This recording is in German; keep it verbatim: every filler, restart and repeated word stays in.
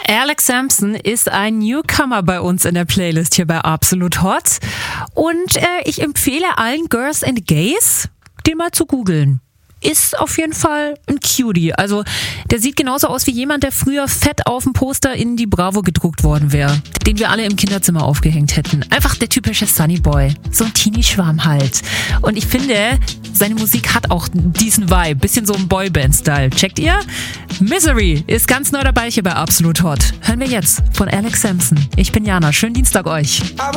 Alex Sampson ist ein Newcomer bei uns in der Playlist hier bei Absolut Hot. Und äh, ich empfehle allen Girls and Gays, den mal zu googeln. Ist auf jeden Fall ein Cutie. Also der sieht genauso aus wie jemand, der früher fett auf dem Poster in die Bravo gedruckt worden wäre, den wir alle im Kinderzimmer aufgehängt hätten. Einfach der typische Sunny Boy. So ein Teenie-Schwarm halt. Und ich finde, seine Musik hat auch diesen Vibe. Bisschen so ein Boyband-Style. Checkt ihr? Misery ist ganz neu dabei hier bei Absolut Hot. Hören wir jetzt von Alex Sampson. Ich bin Jana. Schönen Dienstag euch.